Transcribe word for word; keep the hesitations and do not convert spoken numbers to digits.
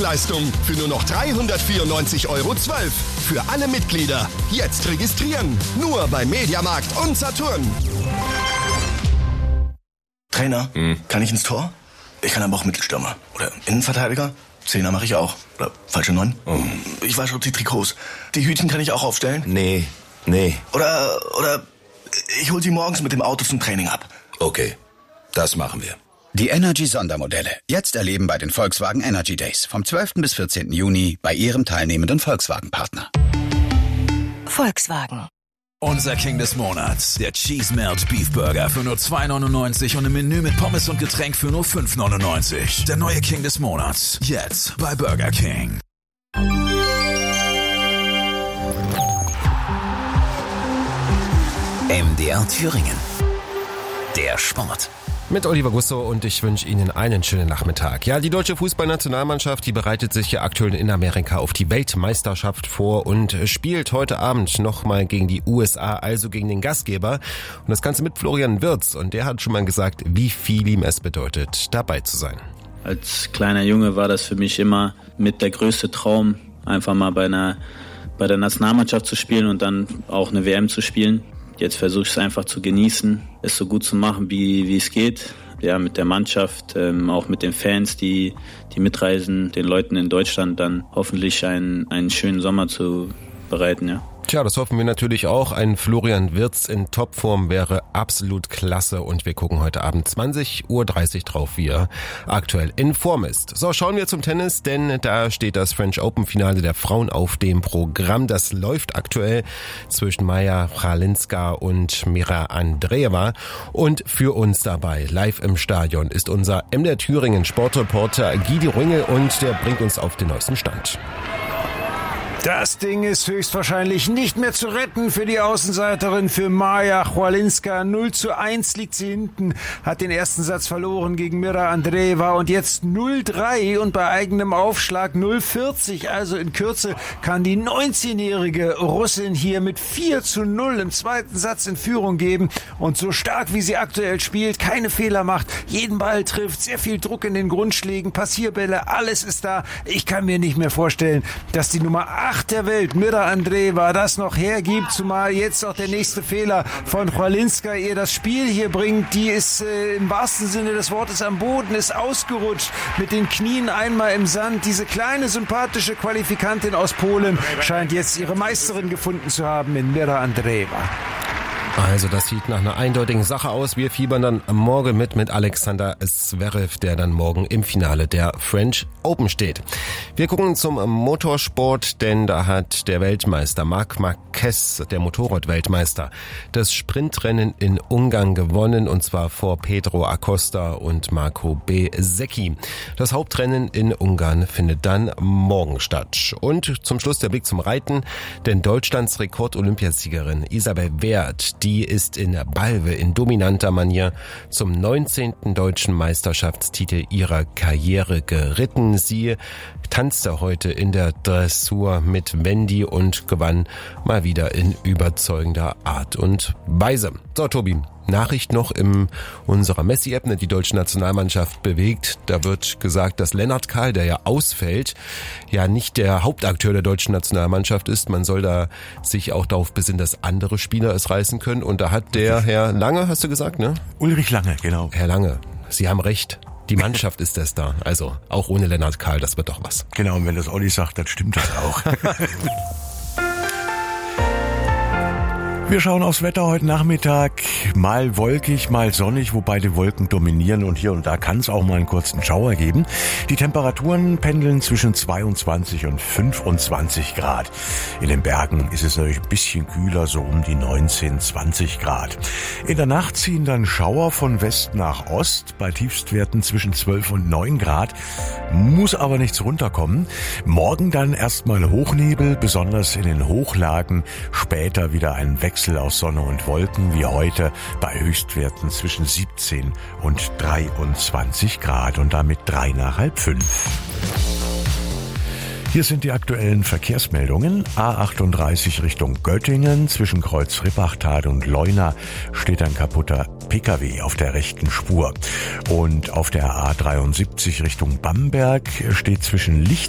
Hochleistung für nur noch dreihundertvierundneunzig Euro zwölf. Für alle Mitglieder. Jetzt registrieren. Nur bei Mediamarkt und Saturn. Trainer, hm. kann ich ins Tor? Ich kann aber auch Mittelstürmer. Oder Innenverteidiger. Zehner mache ich auch. Oder falsche Neun. Oh. Ich wasche die Trikots. Die Hütchen kann ich auch aufstellen. Nee, nee. Oder, oder ich hol sie morgens mit dem Auto zum Training ab. Okay, das machen wir. Die Energy-Sondermodelle. Jetzt erleben bei den Volkswagen Energy Days. Vom zwölften bis vierzehnten Juni bei Ihrem teilnehmenden Volkswagen-Partner. Volkswagen. Unser King des Monats. Der Cheese Melt Beef Burger für nur zwei neunundneunzig und ein Menü mit Pommes und Getränk für nur fünf neunundneunzig. Der neue King des Monats. Jetzt bei Burger King. M D R Thüringen. Der Sport. Mit Oliver Gusso und ich wünsche Ihnen einen schönen Nachmittag. Ja, die deutsche Fußballnationalmannschaft, die bereitet sich ja aktuell in Amerika auf die Weltmeisterschaft vor und spielt heute Abend nochmal gegen die U S A, also gegen den Gastgeber. Und das Ganze mit Florian Wirtz und der hat schon mal gesagt, wie viel ihm es bedeutet, dabei zu sein. Als kleiner Junge war das für mich immer mit der größte Traum, einfach mal bei einer bei der Nationalmannschaft zu spielen und dann auch eine W M zu spielen. Jetzt versuche ich es einfach zu genießen, es so gut zu machen, wie, wie es geht. Ja, mit der Mannschaft, ähm, auch mit den Fans, die, die mitreisen, den Leuten in Deutschland dann hoffentlich einen, einen schönen Sommer zu bereiten, ja. Tja, das hoffen wir natürlich auch. Ein Florian Wirtz in Topform wäre absolut klasse und wir gucken heute Abend zwanzig Uhr dreißig drauf, wie er aktuell in Form ist. So, schauen wir zum Tennis, denn da steht das French Open Finale der Frauen auf dem Programm. Das läuft aktuell zwischen Maja Fralinska und Mira Andreeva und für uns dabei live im Stadion ist unser M D R Thüringen Sportreporter Guido Ringel und der bringt uns auf den neuesten Stand. Das Ding ist höchstwahrscheinlich nicht mehr zu retten für die Außenseiterin, für Maja Chwalinska. null zu eins liegt sie hinten, hat den ersten Satz verloren gegen Mira Andreeva und jetzt null drei und bei eigenem Aufschlag null vierzig. Also in Kürze kann die neunzehnjährige Russin hier mit vier zu null im zweiten Satz in Führung geben. Und so stark wie sie aktuell spielt, keine Fehler macht, jeden Ball trifft, sehr viel Druck in den Grundschlägen, Passierbälle, alles ist da. Ich kann mir nicht mehr vorstellen, dass die Nummer acht der Welt, Mira Andreeva, das noch hergibt, zumal jetzt auch der nächste Fehler von Chwalinska ihr das Spiel hier bringt. Die ist äh, im wahrsten Sinne des Wortes am Boden, ist ausgerutscht, mit den Knien einmal im Sand. Diese kleine, sympathische Qualifikantin aus Polen scheint jetzt ihre Meisterin gefunden zu haben in Mira Andreeva. Also das sieht nach einer eindeutigen Sache aus. Wir fiebern dann morgen mit mit Alexander Zverev, der dann morgen im Finale der French Open steht. Wir gucken zum Motorsport, denn da hat der Weltmeister Marc Marquez, der Motorrad-Weltmeister, das Sprintrennen in Ungarn gewonnen und zwar vor Pedro Acosta und Marco Bezzecchi. Das Hauptrennen in Ungarn findet dann morgen statt. Und zum Schluss der Blick zum Reiten, denn Deutschlands Rekord-Olympiasiegerin Isabel Wert, die ist in Balve in dominanter Manier zum neunzehnten deutschen Meisterschaftstitel ihrer Karriere geritten. Sie tanzte heute in der Dressur mit Wendy und gewann mal wieder in überzeugender Art und Weise. So, Tobi, Nachricht noch in unserer Messi-App, ne, die deutsche Nationalmannschaft bewegt. Da wird gesagt, dass Lennart Kahl, der ja ausfällt, ja nicht der Hauptakteur der deutschen Nationalmannschaft ist. Man soll da sich auch darauf besinnen, dass andere Spieler es reißen können. Und da hat der Herr Lange, hast du gesagt, ne? Ulrich Lange, genau. Herr Lange, Sie haben recht. Die Mannschaft ist das da. Also auch ohne Lennart Kahl, das wird doch was. Genau, und wenn das Olli sagt, dann stimmt das auch. Wir schauen aufs Wetter heute Nachmittag. Mal wolkig, mal sonnig, wobei die Wolken dominieren und hier und da kann es auch mal einen kurzen Schauer geben. Die Temperaturen pendeln zwischen zweiundzwanzig und fünfundzwanzig Grad. In den Bergen ist es natürlich ein bisschen kühler, so um die neunzehn, zwanzig Grad. In der Nacht ziehen dann Schauer von West nach Ost, bei Tiefstwerten zwischen zwölf und neun Grad. Muss aber nichts runterkommen. Morgen dann erstmal Hochnebel, besonders in den Hochlagen. Später wieder ein Wechsel aus Sonne und Wolken wie heute bei Höchstwerten zwischen siebzehn und dreiundzwanzig Grad und damit drei nach halb fünf. Hier sind die aktuellen Verkehrsmeldungen. A achtunddreißig Richtung Göttingen. Zwischen Kreuz Rippachtal und Leuna steht ein kaputter Pkw auf der rechten Spur. Und auf der A dreiundsiebzig Richtung Bamberg steht zwischen Licht